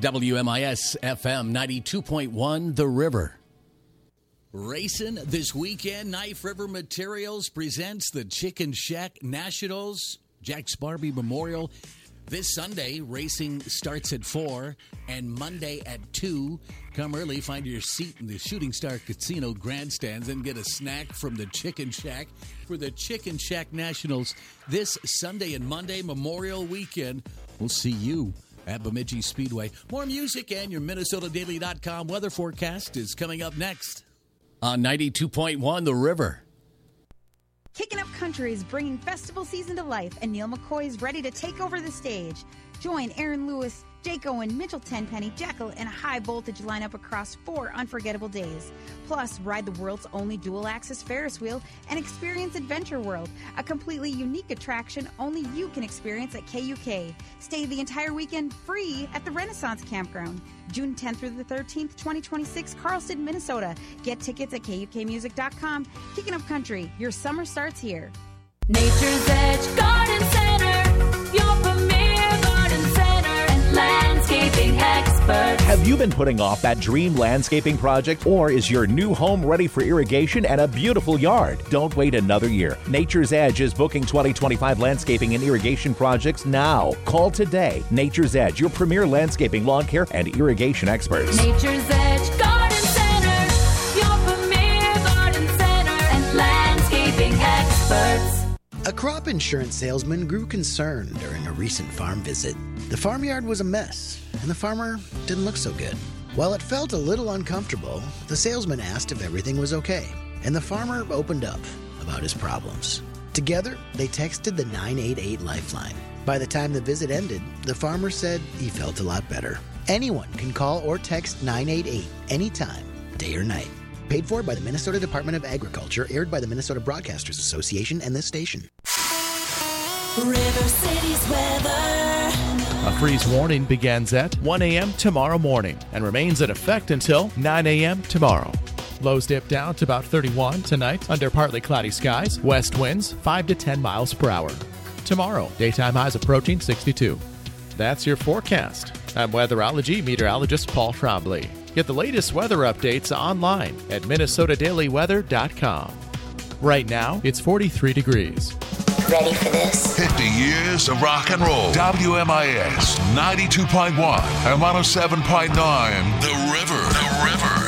WMIS FM 92.1 The River. Racing this weekend, Knife River Materials presents the Chicken Shack Nationals, Jack's Barbie Memorial. This Sunday, racing starts at 4 and Monday at 2. Come early, find your seat in the Shooting Star Casino grandstands and get a snack from the Chicken Shack for the Chicken Shack Nationals this Sunday and Monday, Memorial Weekend. We'll see you at Bemidji Speedway. More music and your MinnesotaDaily.com weather forecast is coming up next on 92.1 The River. Kicking Up Country is bringing festival season to life, and Neil McCoy is ready to take over the stage. Join Aaron Lewis, Jake Owen, Mitchell Tenpenny, Jekyll, and a high-voltage lineup across 4 unforgettable days. Plus, ride the world's only dual-axis Ferris wheel and experience Adventure World, a completely unique attraction only you can experience at KUK. Stay the entire weekend free at the Renaissance Campground. June 10th through the 13th, 2026, Carlston, Minnesota. Get tickets at KUKmusic.com. Kicking Up Country, your summer starts here. Nature's Edge Garden Center, your premier garden center and landscaping expert. Have you been putting off that dream landscaping project, or is your new home ready for irrigation and a beautiful yard? Don't wait another year. Nature's Edge is booking 2025 landscaping and irrigation projects now. Call today. Nature's Edge, your premier landscaping, lawn care, and irrigation experts. Nature's Edge Garden Center, your premier garden center and landscaping experts. A crop insurance salesman grew concerned during a recent farm visit. The farmyard was a mess, and the farmer didn't look so good. While it felt a little uncomfortable, the salesman asked if everything was okay, and the farmer opened up about his problems. Together, they texted the 988 Lifeline. By the time the visit ended, the farmer said he felt a lot better. Anyone can call or text 988 anytime, day or night. Paid for by the Minnesota Department of Agriculture, aired by the Minnesota Broadcasters Association and this station. River City's weather. A freeze warning begins at 1 a.m. tomorrow morning and remains in effect until 9 a.m. tomorrow. Lows dip down to about 31 tonight under partly cloudy skies. West winds 5 to 10 miles per hour. Tomorrow, daytime highs approaching 62. That's your forecast. I'm weatherology meteorologist Paul Trombley. Get the latest weather updates online at MinnesotaDailyWeather.com. Right now, it's 43 degrees. Ready for this? 50 years of rock and roll. WMIS 92.1 and 107.9 The River. The River.